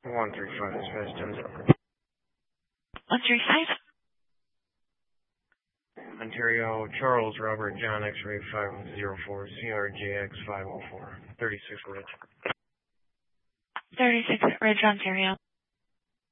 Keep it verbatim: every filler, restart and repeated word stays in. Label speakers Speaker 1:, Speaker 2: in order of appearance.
Speaker 1: one three five, dispatch ten zero.
Speaker 2: one three five?
Speaker 1: Ontario, Charles, Robert, John, X-ray five zero four, C R J X five oh four, thirty-six Ridge.
Speaker 2: thirty-six Ridge, Ontario.